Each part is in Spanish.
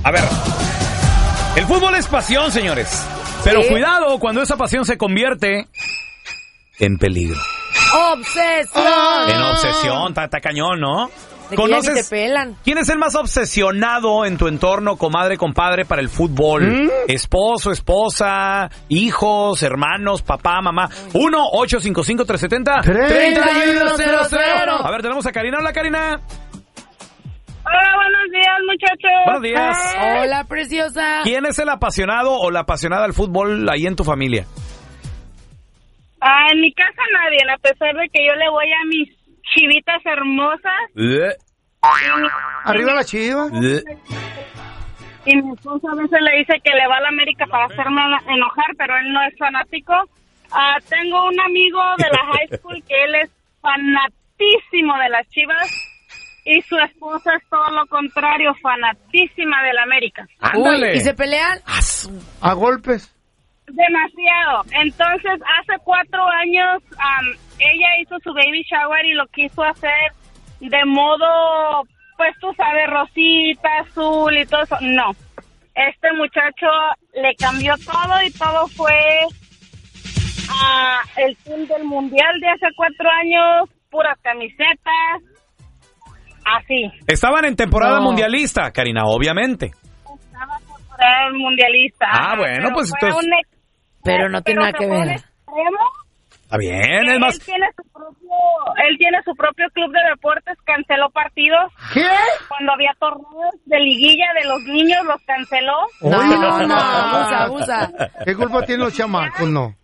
A ver, el fútbol es pasión, señores. Pero cuidado cuando esa pasión se convierte en peligro. ¡Obsesión! En obsesión, está cañón, ¿no? De que ya ni te pelan. ¿Quién es el más obsesionado en tu entorno, comadre, compadre, para el fútbol? Esposo, esposa, hijos, hermanos, papá, mamá. 1-855-370-3100. A ver, tenemos a Karina. Hola, Karina. Hola, buenos días, muchachos. Buenos días. Hola, preciosa. ¿Quién es el apasionado o la apasionada al fútbol ahí en tu familia? En mi casa nadie, a pesar de que yo le voy a mis chivitas hermosas. Arriba la chiva. Y mi esposo a veces le dice que le va a la América para hacerme enojar, pero él no es fanático. Tengo un amigo de la high school que él es fanatísimo de las Chivas y su esposa es todo lo contrario, fanatísima de la América. Ándale. ¿Y se pelean? A golpes. Demasiado. Entonces, hace 4 años, ella hizo su baby shower y lo quiso hacer de modo, pues tú sabes, rosita, azul y todo eso. No. Este muchacho le cambió todo y todo fue el team del mundial de hace 4 años, puras camisetas, así. Estaban en temporada mundialista, Karina, obviamente. Estaba en temporada mundialista. Bueno, pues fue entonces... Pero no tiene nada que ver. Está bien, es más... Él tiene su propio club de deportes, canceló partidos. ¿Qué? Cuando había torneos de liguilla de los niños, los canceló. No, abusa. ¿Qué culpa tienen los chamacos?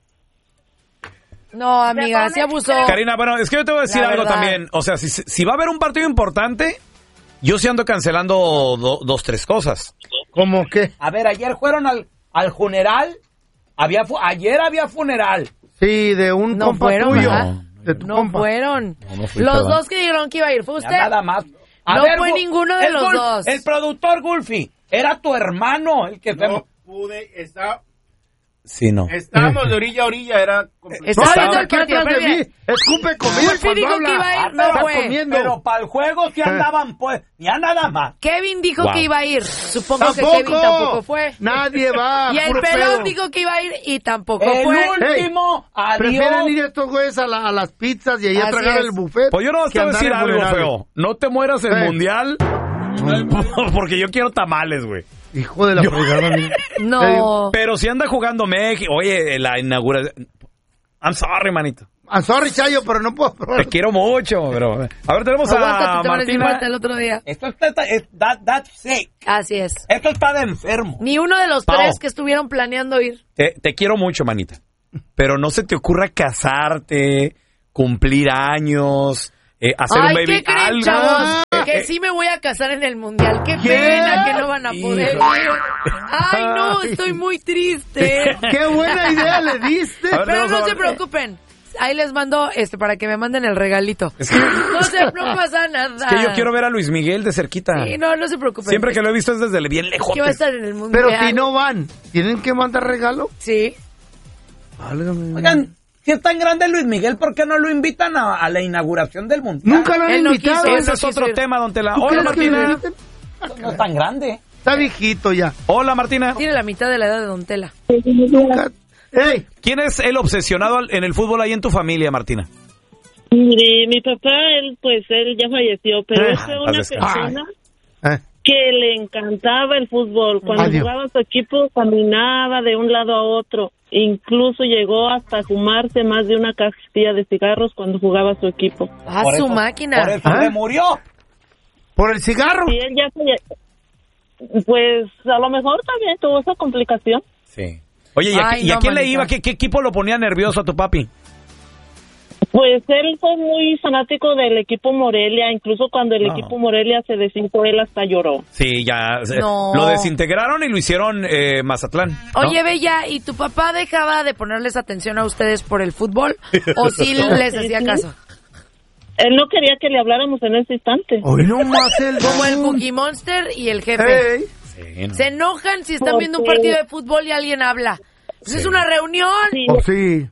No, amiga, sí abusó. Karina, bueno, es que yo te voy a decir algo también. O sea, si va a haber un partido importante, yo sí ando cancelando 2, 3 cosas. ¿Cómo qué? A ver, ayer fueron al funeral. Ayer había funeral. Sí, de un No compa fueron, tuyo. ¿verdad? De tu No compa. fueron. No fui, Los perdón. 2 que dijeron que iba a ir, ¿fue usted? Nada más. No fue ninguno de los dos. El productor Gulfi, era tu hermano el que No pude, Sí, no. estábamos de orilla a orilla, era complicado. Estaba viendo el Aquí partido, atrás de mí. Escupe comida Wolfie cuando dijo habla. que iba a ir, no Está fue. comiendo. Pero para el juego sí andaban, pues, ya nada más. Kevin dijo Wow. que iba a ir. Supongo ¡Tampoco! que Kevin tampoco fue. Nadie va. Y el puro pelón pedo. dijo que iba a ir y tampoco El fue. último, Prefieren adiós. ir estos güeyes a las pizzas y ahí a Así tragar es. el buffet. Pues yo no te que voy a decir andar en algo funerales. feo. No te mueras en Sí. mundial. Porque yo quiero tamales, güey. Hijo de la fregada, mira. No. Pero si anda jugando México, oye, la inauguración... I'm sorry, manito. I'm sorry, Chayo, pero no puedo probar. Te quiero mucho, pero... A ver, tenemos Aguántate, a te van a decir Martina. falta el otro día. Esto that's sick. Así es. Esto está de enfermo. Ni uno de los Pau. 3 que estuvieron planeando ir. Te quiero mucho, manita. Pero no se te ocurra casarte, cumplir años, hacer un Ay, baby... ¿qué creen, algo. chavos? Que sí me voy a casar en el mundial. Qué pena que no van a poder ir. Ay, no, estoy muy triste. ¡Qué buena idea le diste! A ver, Pero tenemos no a- se preocupen. Ahí les mando para que me manden el regalito. Es que, No pasa nada. es que yo quiero ver a Luis Miguel de cerquita. Sí, no se preocupen. Siempre que lo he visto es desde bien lejos. Que va a estar en el mundial. Pero si no van, ¿tienen que mandar regalo? Sí. Oigan, si es tan grande Luis Miguel, ¿por qué no lo invitan a la inauguración del mundial? Nunca lo han Él no invitado. quiso. Ese es otro tema, don Tela. ¿Tú Hola, crees que lo Martina. inviten? No es tan grande. Está viejito ya. Hola, Martina. Tiene la mitad de la edad de Don Tela. Nunca. ¡Ey! ¿Quién es el obsesionado en el fútbol ahí en tu familia, Martina? Mire, mi papá, él ya falleció, pero él fue una paz descanse. persona Eh, que le encantaba el fútbol. Cuando Adiós. jugaba su equipo, caminaba de un lado a otro. Incluso llegó hasta fumarse más de una cajetilla de cigarros cuando jugaba su equipo. Ah, Por su eso- máquina. Por eso ¿Ah? se murió. ¿Por el cigarro? Y él ya pues a lo mejor también tuvo esa complicación. Sí. Oye, Ay, ¿y a no, quién le manita. iba? ¿Qué equipo lo ponía nervioso a tu papi? Pues él fue muy fanático del equipo Morelia, incluso cuando el equipo Morelia se deshizo, él hasta lloró. Sí, ya. No. Lo desintegraron y lo hicieron Mazatlán. ¿no? Oye, Bella, ¿y tu papá dejaba de ponerles atención a ustedes por el fútbol? ¿O sí les hacía caso? Él no quería que le habláramos en ese instante. Hoy no más el... Como el Cookie Monster y el jefe. ¡Ey! Sí, no. Se enojan si están ¿Por viendo un qué? partido de fútbol y alguien habla. Pues Sí. es una reunión. Sí. Oh, sí.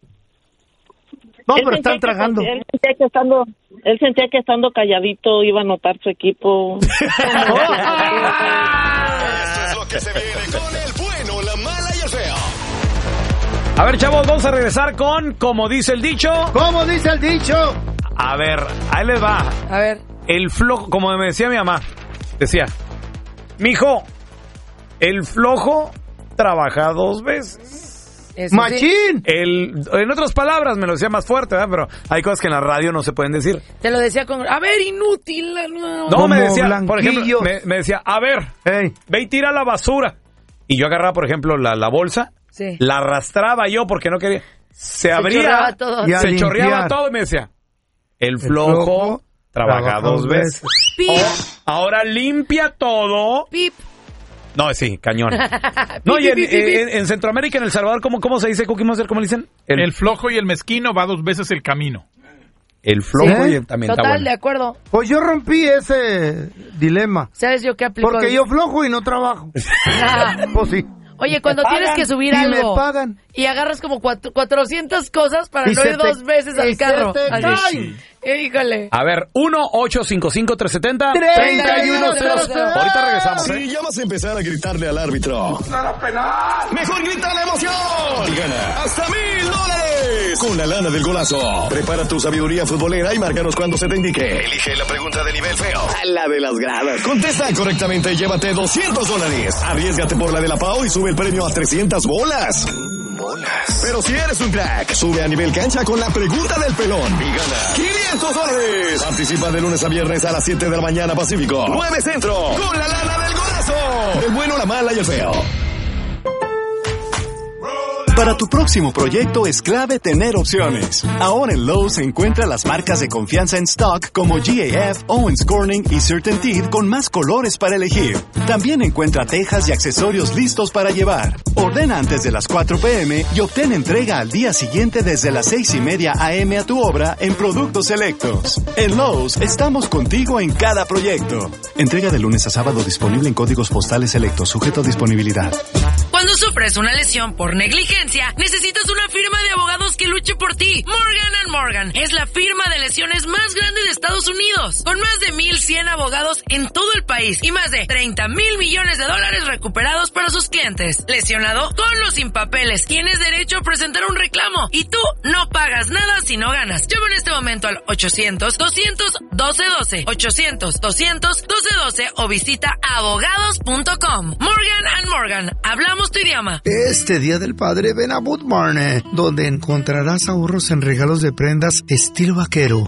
No, Él pero sentía están tragando. Él sentía que estando calladito iba a notar su equipo. que se viene con el bueno, la mala y el feo. A ver, chavos, vamos a regresar con como dice el dicho. ¿Cómo dice el dicho? A ver, ahí les va. A ver. El flojo, como me decía mi mamá, decía, mijo, el flojo trabaja 2 veces. Eso ¡Machín! En otras palabras, me lo decía más fuerte, ¿verdad? Pero hay cosas que en la radio no se pueden decir. sí. Te lo decía con... A ver, inútil. No, Como me decía, por blanquillo. ejemplo, me decía, a ver, Ey. ve y tira la basura. Y yo agarraba, por ejemplo, la bolsa, Sí. la arrastraba yo porque no quería. Se abría, chorreaba todo. Y a se limpiar. chorreaba todo y me decía, el flojo trabaja 2 veces. Pip, Ahora limpia todo. pip. No, sí, cañón. No, y Pip, pip, pip, pip. en Centroamérica, en El Salvador, ¿cómo se dice, Cookie Monster? ¿Cómo le dicen? El flojo y el mezquino va 2 veces el camino. El flojo ¿Sí? y también está Total, bueno. de acuerdo. Pues yo rompí ese dilema. ¿Sabes yo qué aplico? Porque yo flojo y no trabajo. Ah. Pues sí. Oye, cuando tienes que subir y algo me pagan. y agarras como 400 cosas para Y no se ir te- 2 veces y al se carro. te Así. caen. Híjole. A ver, 1-855-370-3100. 3100. Ahorita regresamos, ¿eh? Si ya vas a empezar a gritarle al árbitro, mejor grita la emoción y gana hasta $1,000 con la lana del golazo. Prepara tu sabiduría futbolera y márcanos cuando se te indique. Elige la pregunta de nivel feo, la de las gradas. Contesta correctamente y llévate $200. Arriésgate por la de la Pau y sube el premio a 300 bolas. Pero si eres un crack, sube a nivel cancha con la pregunta del pelón y gana $500. Participa de lunes a viernes a las 7 de la mañana Pacífico, 9 Centro, con la lana del golazo. El bueno, la mala y el feo. Para tu próximo proyecto es clave tener opciones. Ahora en Lowe's encuentra las marcas de confianza en stock como GAF, Owens Corning y CertainTeed con más colores para elegir. También encuentra tejas y accesorios listos para llevar. Ordena antes de las 4 p.m. y obtén entrega al día siguiente desde las 6:30 a.m. a tu obra en productos selectos. En Lowe's estamos contigo en cada proyecto. Entrega de lunes a sábado disponible en códigos postales selectos, sujeto a disponibilidad. Cuando sufres una lesión por negligencia, necesitas una firma de abogados que luche por ti. Morgan & Morgan es la firma de lesiones más grande de Estados Unidos, con más de 1,100 abogados en todo el país y más de $30,000 millones recuperados para sus clientes. Lesionado, con o sin papeles, tienes derecho a presentar un reclamo y tú no pagas nada si no ganas. Llama en este momento al 800-200-1212, 800-200-1212 o visita abogados.com. Morgan & Morgan, hablamos tu idioma. Este Día del Padre ven a Boot Barn, donde encontrarás ahorros en regalos de prendas estilo vaquero,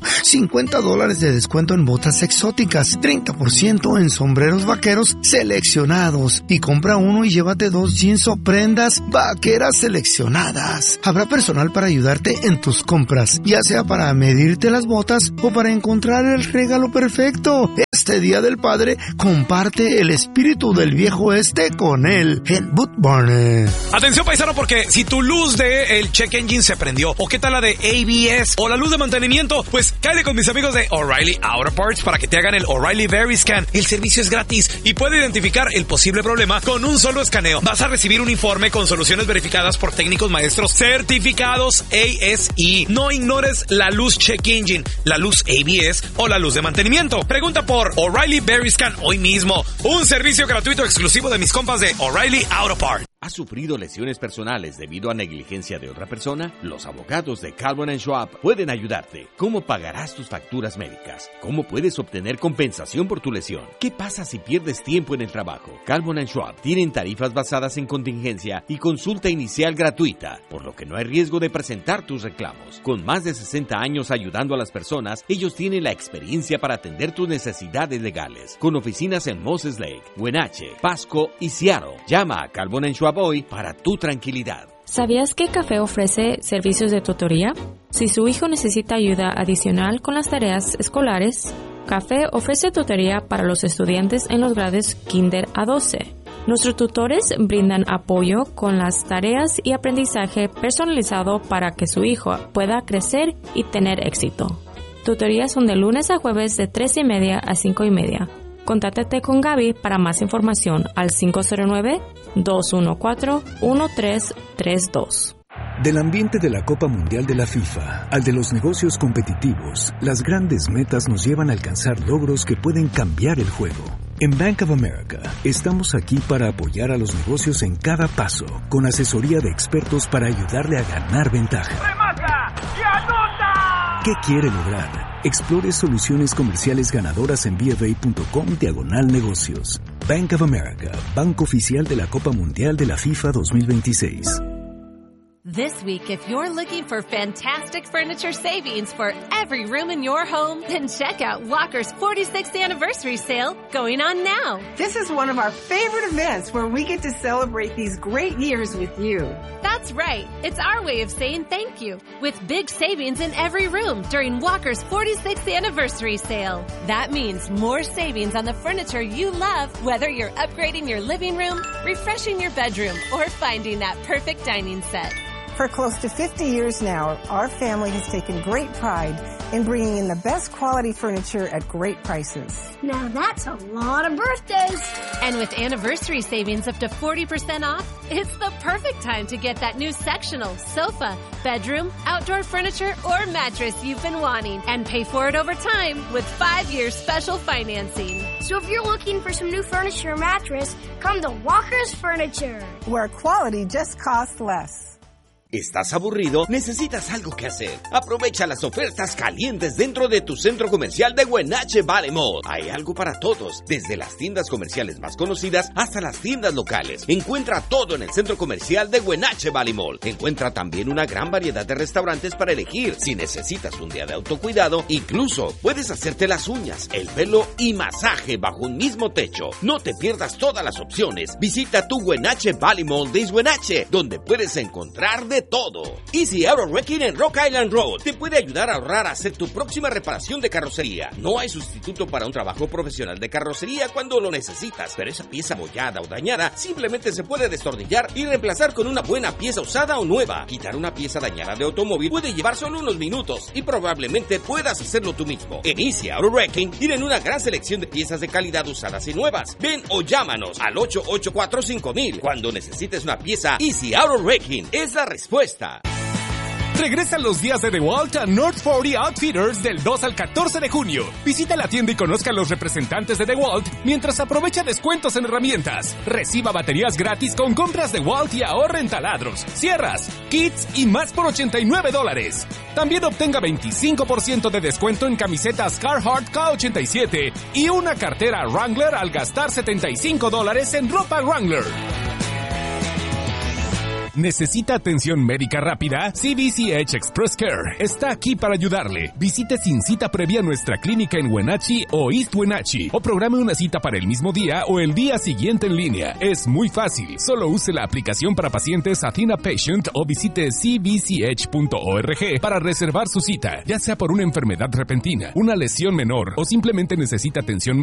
$50 de descuento en botas exóticas, 30% en sombreros vaqueros seleccionados y compra uno y llévate 2 jeans o prendas vaqueras seleccionadas. Habrá personal para ayudarte en tus compras, ya sea para medirte las botas o para encontrar el regalo perfecto. Este Día del Padre comparte el espíritu del viejo oeste con él en Boot Barn. Atención, paisano, porque si tu luz de el check engine se prendió, o qué tal la de ABS, o la luz de mantenimiento, pues cállate con mis amigos de O'Reilly Auto Parts para que te hagan el O'Reilly Very Scan. El servicio es gratis y puede identificar el posible problema con un solo escaneo. Vas a recibir un informe con soluciones verificadas por técnicos maestros certificados ASE. No ignores la luz check engine, la luz ABS o la luz de mantenimiento. Pregunta por O'Reilly Very Scan hoy mismo. Un servicio gratuito exclusivo de mis compas de O'Reilly Auto Parts. ¿Has sufrido lesiones personales debido a negligencia de otra persona? Los abogados de Calvin & Schwab pueden ayudarte. ¿Cómo pagarás tus facturas médicas? ¿Cómo puedes obtener compensación por tu lesión? ¿Qué pasa si pierdes tiempo en el trabajo? Calvin & Schwab tienen tarifas basadas en contingencia y consulta inicial gratuita, por lo que no hay riesgo de presentar tus reclamos. Con más de 60 años ayudando a las personas, ellos tienen la experiencia para atender tus necesidades legales. Con oficinas en Moses Lake, Wenatchee, Pasco y Seattle. Llama a Calvin & Schwab hoy para tu tranquilidad. ¿Sabías que Café ofrece servicios de tutoría? Si su hijo necesita ayuda adicional con las tareas escolares, Café ofrece tutoría para los estudiantes en los grados Kinder a 12. Nuestros tutores brindan apoyo con las tareas y aprendizaje personalizado para que su hijo pueda crecer y tener éxito. Tutorías son de lunes a jueves de 3:30 a 5:30. Contáctate con Gaby para más información al 509-214-1332. Del ambiente de la Copa Mundial de la FIFA al de los negocios competitivos, las grandes metas nos llevan a alcanzar logros que pueden cambiar el juego. En Bank of America, estamos aquí para apoyar a los negocios en cada paso, con asesoría de expertos para ayudarle a ganar ventaja. ¡Remata y anota! ¿Qué quiere lograr? Explore soluciones comerciales ganadoras en BofA.com/negocios. Bank of America, banco oficial de la Copa Mundial de la FIFA 2026. This week, if you're looking for fantastic furniture savings for every room in your home, then check out Walker's 46th anniversary sale going on now. This is one of our favorite events where we get to celebrate these great years with you. That's right. It's our way of saying thank you, with big savings in every room during Walker's 46th anniversary sale. That means more savings on the furniture you love, whether you're upgrading your living room, refreshing your bedroom, or finding that perfect dining set. For close to 50 years now, our family has taken great pride in bringing in the best quality furniture at great prices. Now that's a lot of birthdays. And with anniversary savings up to 40% off, it's the perfect time to get that new sectional, sofa, bedroom, outdoor furniture, or mattress you've been wanting, and pay for it over time with 5-year special financing. So if you're looking for some new furniture or mattress, come to Walker's Furniture, where quality just costs less. ¿Estás aburrido? ¿Necesitas algo que hacer? Aprovecha las ofertas calientes dentro de tu centro comercial de Wenatchee Valley Mall. Hay algo para todos, desde las tiendas comerciales más conocidas hasta las tiendas locales. Encuentra todo en el centro comercial de Wenatchee Valley Mall. Encuentra también una gran variedad de restaurantes para elegir. Si necesitas un día de autocuidado, incluso puedes hacerte las uñas, el pelo y masaje bajo un mismo techo. No te pierdas todas las opciones. Visita tu Wenatchee Valley Mall de Wenatchee, donde puedes encontrar de todo. Easy Auto Wrecking en Rock Island Road te puede ayudar a ahorrar a hacer tu próxima reparación de carrocería. No hay sustituto para un trabajo profesional de carrocería cuando lo necesitas, pero esa pieza abollada o dañada simplemente se puede destornillar y reemplazar con una buena pieza usada o nueva. Quitar una pieza dañada de automóvil puede llevar solo unos minutos y probablemente puedas hacerlo tú mismo. En Easy Auto Wrecking tienen una gran selección de piezas de calidad usadas y nuevas. Ven o llámanos al 884-5000. Cuando necesites una pieza, Easy Auto Wrecking es la respuesta. Regresan los días de DeWalt a North 40 Outfitters del 2 al 14 de junio. Visita la tienda y conozca a los representantes de DeWalt mientras aprovecha descuentos en herramientas. Reciba baterías gratis con compras DeWalt y ahorre en taladros, sierras, kits y más por $89. También obtenga 25% de descuento en camisetas Carhartt K87 y una cartera Wrangler al gastar $75 en ropa Wrangler. ¿Necesita atención médica rápida? CBCH Express Care está aquí para ayudarle. Visite sin cita previa nuestra clínica en Wenatchee o East Wenatchee o programe una cita para el mismo día o el día siguiente en línea. Es muy fácil. Solo use la aplicación para pacientes Athena Patient o visite cbch.org para reservar su cita, ya sea por una enfermedad repentina, una lesión menor o simplemente necesita atención médica.